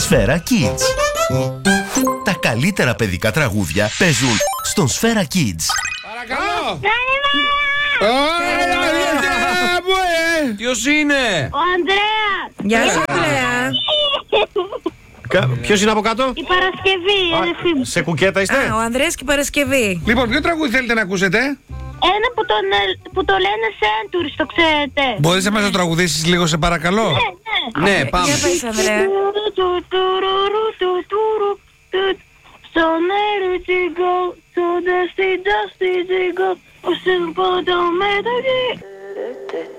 Σφαίρα Kids. Τα καλύτερα παιδικά τραγούδια παίζουν στον Σφαίρα Kids. Παρακαλώ! Ποιος είναι? Ο Ανδρέας! Γεια σου, Ανδρέα. Ποιος είναι από κάτω? Η Παρασκευή, η αδερφή μου. Σε κουκέτα είστε? Ο Ανδρέας και η Παρασκευή. Λοιπόν, ποιο τραγούδι θέλετε να ακούσετε? Ένα που το λένε Centuries, το ξέρετε. Μπορείς να μας το τραγουδήσεις λίγο, σε παρακαλώ? Ναι, πάμε. Για πες, Ανδρέα. So let it go, so dusty, dusty, go.